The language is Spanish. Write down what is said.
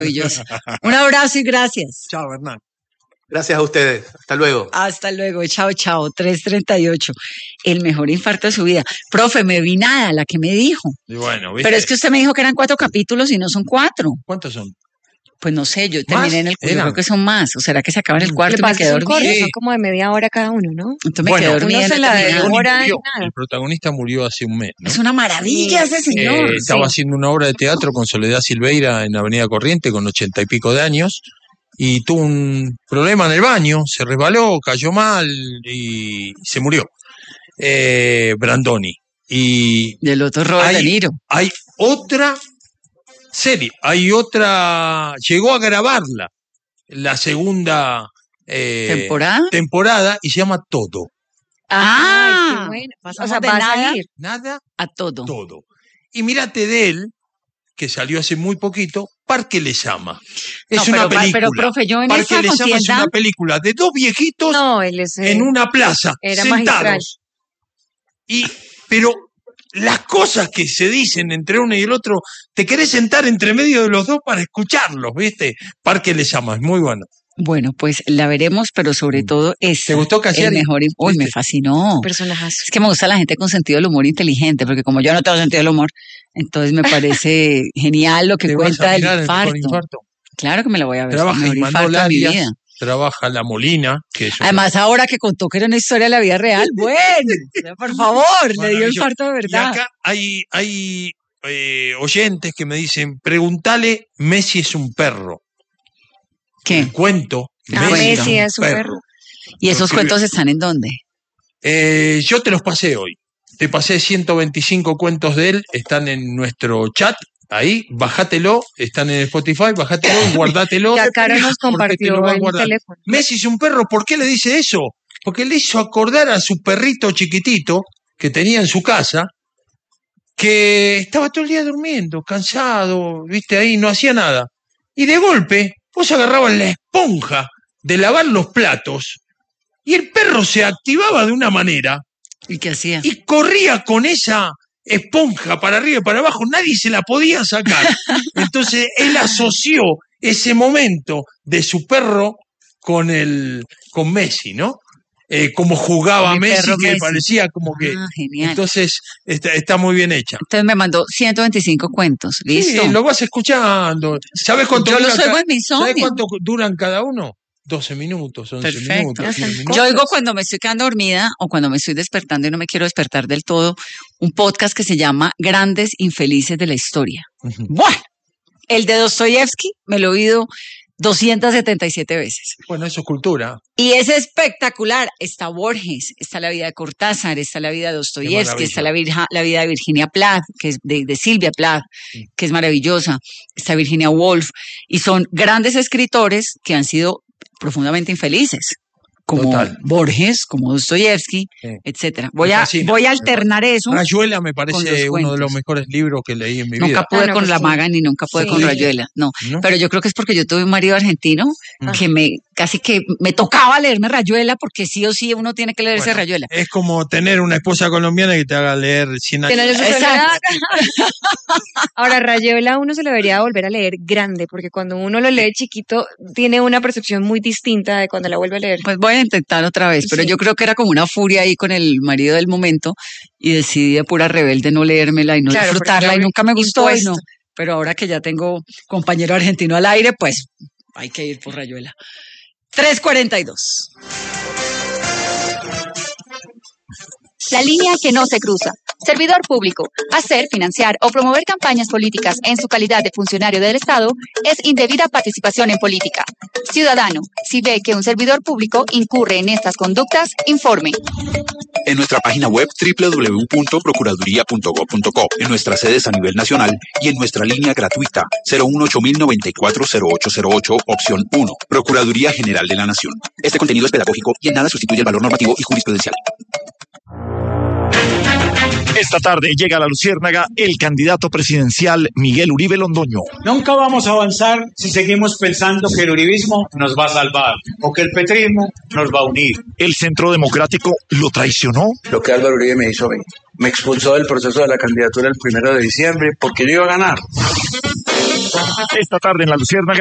Maravilloso. Un abrazo y gracias. Chao, Hernán. Gracias a ustedes. Hasta luego. Hasta luego. Chao, chao. 3:38. El mejor infarto de su vida. Profe, me vi nada, la que me dijo. Y bueno, ¿viste? Pero es que usted me dijo que eran 4 capítulos y no son 4. ¿Cuántos son? Pues no sé, yo terminé en el ¿Eran? Yo creo que son más. ¿O será que se acaban el Lo cuarto que y me pasa es que quedé son dormida? cortos, son como de media hora cada uno, ¿no? Entonces me Bueno, quedé dormida. uno se en la terminar. devora. Murió. nada. El protagonista murió hace un mes, ¿no? Es una maravilla ese señor. Estaba haciendo una obra de teatro con Soledad Silveira en Avenida Corriente con 80 y pico de años y tuvo un problema en el baño, se resbaló, cayó mal y se murió. Brandoni. Y Del otro Robert De Niro. hay otra serie, llegó a grabarla, la segunda temporada y se llama Todo. Ay, qué bueno. O sea, de va a nada salir. Nada, a todo. todo. Y mírate de él, que salió hace muy poquito, Parque les llama. Es No, una película. pero, profe, yo en Parque esa les llama es contienda... una película de dos viejitos No, él es. en una plaza, era sentados. Pero las cosas que se dicen entre uno y el otro, te querés sentar entre medio de los dos para escucharlos, ¿viste? Parque les llama, es muy bueno. Bueno, pues la veremos, pero sobre todo es ¿Te gustó Cassiari? el mejor. Uy, me fascinó. Personajazo. Es que me gusta la gente con sentido del humor inteligente, porque como yo no tengo sentido del humor, entonces me parece genial lo que ¿Te vas cuenta a del mirar infarto. con infarto? Claro que me la voy a ver. Trabaja el mejor Imanol infarto de mi Arias, vida. trabaja La Molina, que es Además, ahora que contó que era una historia de la vida real, bueno, por favor, le dio infarto de Y verdad. acá hay oyentes que me dicen, pregúntale, Messi es un perro. ¿Qué? El cuento, Messi es un perro. ¿Y esos Porque- cuentos están en dónde? Yo te los pasé hoy. Te pasé 125 cuentos de él, están en nuestro chat, ahí, bájatelo, están en Spotify, bájatelo y guardátelo. Ya Caro nos porque te lo compartió vas a el guardar. teléfono. Messi es un perro, ¿por qué le dice eso? Porque le hizo acordar a su perrito chiquitito que tenía en su casa, que estaba todo el día durmiendo, cansado, viste, ahí no hacía nada. Y de golpe, vos agarrabas la esponja de lavar los platos y el perro se activaba de una manera ¿Y qué hacía? y corría con esa esponja para arriba y para abajo, nadie se la podía sacar. Entonces él asoció ese momento de su perro con Messi, ¿no? Como jugaba Mi Messi, perro que Messi. parecía como que... Ah, genial. Entonces está muy bien hecha. Entonces me mandó 125 cuentos, ¿listo? Sí, lo vas escuchando. ¿Sabes cuánto Yo lo duran oigo en mi ¿Sabes insomnio. cuánto duran cada uno? 12 minutos, 11 Perfecto. minutos, 15 minutos. Yo oigo cuando me estoy quedando dormida o cuando me estoy despertando y no me quiero despertar del todo, un podcast que se llama Grandes Infelices de la Historia. Ujú. Bueno, el de Dostoyevsky me lo he oído 277 veces. Bueno, eso es cultura. Y es espectacular. Está Borges, está la vida de Cortázar, está la vida de Dostoyevsky, está la vida de Virginia Plath, que es de Silvia Plath, que es maravillosa, está Virginia Woolf, y son grandes escritores que han sido profundamente infelices, como Total. Borges, como Dostoyevsky, Sí. etcétera. Me Voy a fascina. alternar eso. Rayuela me con parece los uno de los cuentos. mejores libros que leí en mi Nunca vida. pude no, con pues La sí. Maga ni nunca pude Sí. con Rayuela, no. ¿No? Pero yo creo que es porque yo tuve un marido argentino que casi que me tocaba leerme Rayuela porque sí o sí uno tiene que leerse Bueno, Rayuela. Es como tener una esposa colombiana que te haga leer 100 Que no años. le suceda nada. Exacto. Ahora, Rayuela uno se lo debería volver a leer grande, porque cuando uno lo lee chiquito, tiene una percepción muy distinta de cuando la vuelve a leer. Pues voy a intentar otra vez, pero Sí. yo creo que era como una furia ahí con el marido del momento y decidí de pura rebelde no leérmela y no Claro, porque disfrutarla y era nunca me gustó. Y no. impuesto. Pero ahora que ya tengo compañero argentino al aire, pues hay que ir por Rayuela. 3:42. La línea que no se cruza. Servidor público. Hacer, financiar o promover campañas políticas en su calidad de funcionario del Estado es indebida participación en política. Ciudadano, si ve que un servidor público incurre en estas conductas, informe. En nuestra página web www.procuraduría.gov.co, en nuestras sedes a nivel nacional y en nuestra línea gratuita 018-094-0808, opción 1, Procuraduría General de la Nación. Este contenido es pedagógico y en nada sustituye el valor normativo y jurisprudencial. Esta tarde llega a La Luciérnaga el candidato presidencial Miguel Uribe Londoño. Nunca vamos a avanzar si seguimos pensando que el uribismo nos va a salvar o que el petrismo nos va a unir. ¿El Centro Democrático lo traicionó? Lo que Álvaro Uribe me hizo a mí. Me expulsó del proceso de la candidatura el 1 de diciembre porque yo iba a ganar. Esta tarde en La Luciérnaga